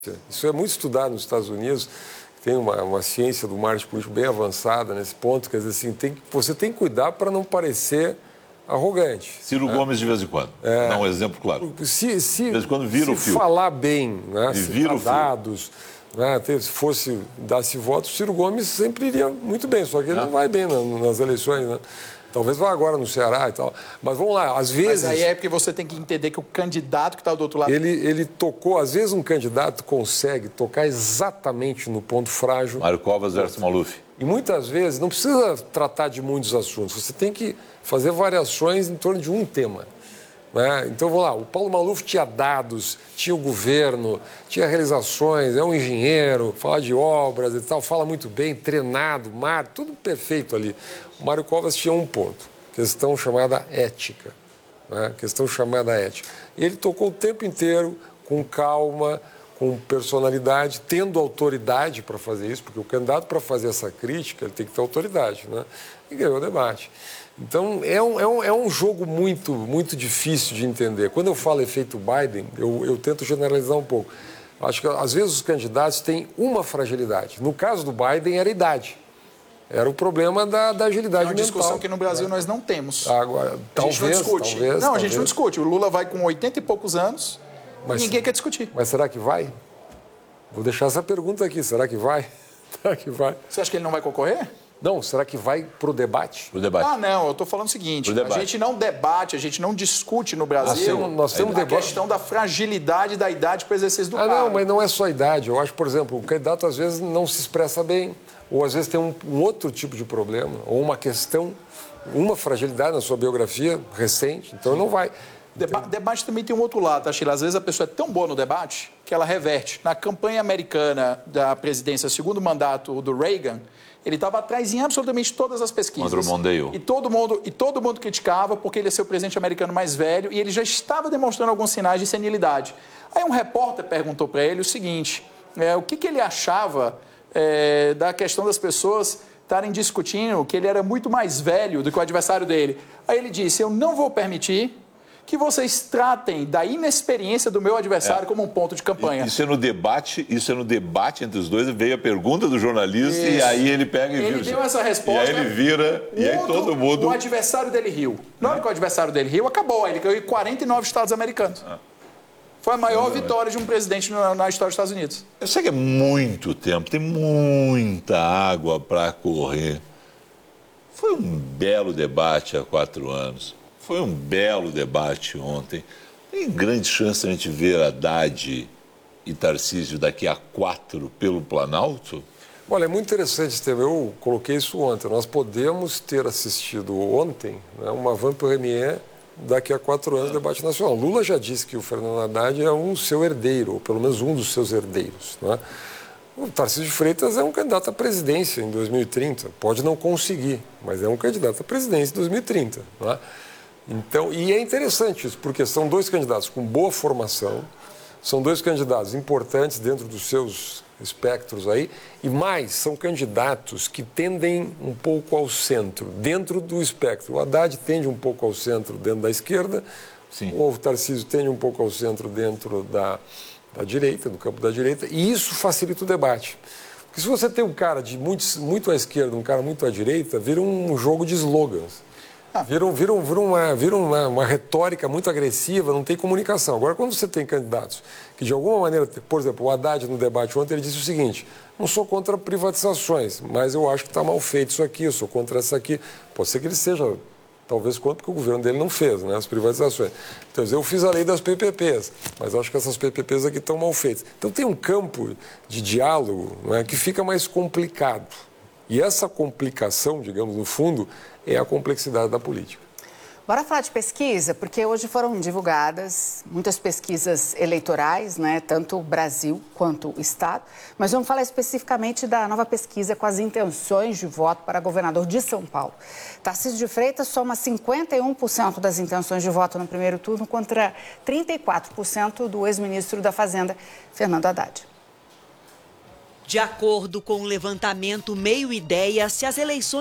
Isso é muito estudado nos Estados Unidos, tem uma ciência do marketing político bem avançada nesse ponto, quer dizer assim, você tem que cuidar para não parecer arrogante. Ciro Gomes de vez em quando, dá um exemplo claro. De vez em quando vira o fio. Falar bem, né, e se vira dados, né, se dar-se voto, o Ciro Gomes sempre iria muito bem, só que ele não vai bem nas eleições, né? Talvez vá agora no Ceará e tal. Mas vamos lá, às vezes... Mas aí é porque você tem que entender que o candidato que está do outro lado... Ele tocou, às vezes um candidato consegue tocar exatamente no ponto frágil. Mário Covas versus Maluf. E muitas vezes não precisa tratar de muitos assuntos, você tem que fazer variações em torno de um tema. Né? Então, vamos lá, o Paulo Maluf tinha dados, tinha o governo, tinha realizações, é um engenheiro, fala de obras e tal, fala muito bem, treinado, tudo perfeito ali. O Mário Covas tinha um ponto, questão chamada ética. Né? Questão chamada ética. E ele tocou o tempo inteiro, com calma, com personalidade, tendo autoridade para fazer isso, porque o candidato para fazer essa crítica, ele tem que ter autoridade, né? E ganhou o debate. Então, é um jogo muito, muito difícil de entender. Quando eu falo efeito Biden, eu tento generalizar um pouco. Acho que, às vezes, os candidatos têm uma fragilidade. No caso do Biden, era a idade. Era o problema da agilidade mental. É uma discussão que no Brasil nós não temos. Agora, a gente não discute. A gente não discute. O Lula vai com 80 e poucos anos e ninguém quer discutir. Mas será que vai? Vou deixar essa pergunta aqui. Será que vai? Será que vai? Você acha que ele não vai concorrer? Não, será que vai para o debate? Pro debate. Ah, não, eu estou falando o seguinte, a gente não debate, a gente não discute no Brasil nós temos a questão da fragilidade da idade para o exercício do cargo. Não, mas não é só a idade. Eu acho, por exemplo, o candidato às vezes não se expressa bem, ou às vezes tem um outro tipo de problema, ou uma questão, uma fragilidade na sua biografia recente, então não vai. Debate também tem um outro lado, tá, Sheila? Às vezes a pessoa é tão boa no debate que ela reverte. Na campanha americana da presidência, segundo mandato do Reagan, ele estava atrás em absolutamente todas as pesquisas. Contra o Mondale. E todo mundo criticava porque ele ia ser o presidente americano mais velho e ele já estava demonstrando alguns sinais de senilidade. Aí um repórter perguntou para ele o seguinte, o que ele achava da questão das pessoas estarem discutindo que ele era muito mais velho do que o adversário dele. Aí ele disse, eu não vou permitir que vocês tratem da inexperiência do meu adversário como um ponto de campanha. Isso é no debate entre os dois, veio a pergunta do jornalista e aí ele pega e vira. Ele deu essa resposta. E aí ele vira, e aí todo mundo... O adversário dele riu. Na hora que o adversário dele riu, acabou. Ele ganhou em 49 estados americanos. Foi a maior vitória de um presidente na história dos Estados Unidos. Eu sei que é muito tempo, tem muita água para correr. Foi um belo debate há 4 anos. Foi um belo debate ontem. Tem grande chance de a gente ver Haddad e Tarcísio daqui a 4 pelo Planalto? Olha, é muito interessante esse tema. Eu coloquei isso ontem. Nós podemos ter assistido ontem, né, uma van premier daqui a 4 anos do debate nacional. Lula já disse que o Fernando Haddad é um seu herdeiro, ou pelo menos um dos seus herdeiros. Né? O Tarcísio de Freitas é um candidato à presidência em 2030. Pode não conseguir, mas é um candidato à presidência em 2030. Né? Então, e é interessante isso, porque são 2 candidatos com boa formação, são 2 candidatos importantes dentro dos seus espectros aí, e mais, são candidatos que tendem um pouco ao centro, dentro do espectro. O Haddad tende um pouco ao centro dentro da esquerda, Sim. O Tarcísio tende um pouco ao centro dentro da direita, do campo da direita, e isso facilita o debate. Porque se você tem um cara de muito à esquerda, um cara muito à direita, vira um jogo de slogans. Vira uma retórica muito agressiva, não tem comunicação. Agora, quando você tem candidatos que, de alguma maneira, por exemplo, o Haddad no debate ontem, ele disse o seguinte, não sou contra privatizações, mas eu acho que está mal feito isso aqui, eu sou contra essa aqui. Pode ser que ele seja, talvez, contra, porque o governo dele não fez, né, as privatizações. Então, eu fiz a lei das PPPs, mas acho que essas PPPs aqui estão mal feitas. Então, tem um campo de diálogo, né, que fica mais complicado. E essa complicação, digamos, no fundo, é a complexidade da política. Bora falar de pesquisa, porque hoje foram divulgadas muitas pesquisas eleitorais, né, tanto o Brasil quanto o Estado, mas vamos falar especificamente da nova pesquisa com as intenções de voto para governador de São Paulo. Tarcísio de Freitas soma 51% das intenções de voto no primeiro turno contra 34% do ex-ministro da Fazenda, Fernando Haddad. De acordo com o levantamento Meio Ideia, se as eleições